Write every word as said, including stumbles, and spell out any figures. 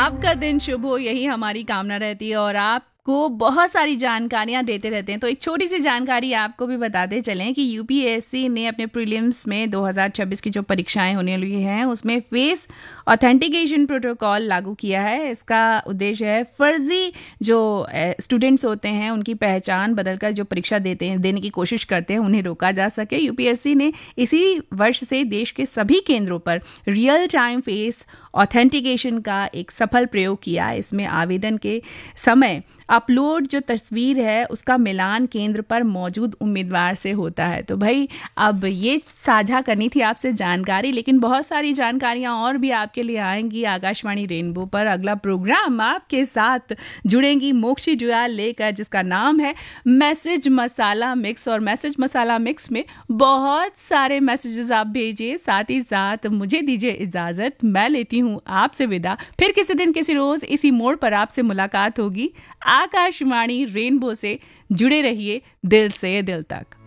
आपका दिन शुभ हो, यही हमारी कामना रहती है और आपको बहुत सारी जानकारियां देते रहते हैं। तो एक छोटी सी जानकारी आपको भी बताते चलें कि यूपीएससी ने अपने प्रीलिम्स में दो हज़ार छब्बीस की जो परीक्षाएं होने लगी हैं उसमें फेस ऑथेंटिकेशन प्रोटोकॉल लागू किया है। इसका उद्देश्य है फर्जी जो स्टूडेंट्स होते हैं उनकी पहचान बदलकर जो परीक्षा देते हैं देने की कोशिश करते हैं उन्हें रोका जा सके। यूपीएससी ने इसी वर्ष से देश के सभी केंद्रों पर रियल टाइम फेस ऑथेंटिकेशन का एक सफल प्रयोग किया। इसमें आवेदन के समय अपलोड जो तस्वीर है उसका मिलान केंद्र पर मौजूद उम्मीदवार से होता है। तो भाई अब ये साझा करनी थी आपसे जानकारी, लेकिन बहुत सारी जानकारियां और भी आपके लिए आएंगी आकाशवाणी रेनबो पर। अगला प्रोग्राम आपके साथ जुड़ेंगी मोक्षी जुयाल लेकर, जिसका नाम है मैसेज मसाला मिक्स। और मैसेज मसाला मिक्स में बहुत सारे मैसेजेस आप भेजिए, साथ ही साथ मुझे दीजिए इजाजत, मैं लेती हूँ आपसे विदा। फिर किसी दिन किसी रोज इसी मोड़ पर आपसे मुलाकात होगी। आकाशवाणी रेनबो से जुड़े रहिए दिल से दिल तक।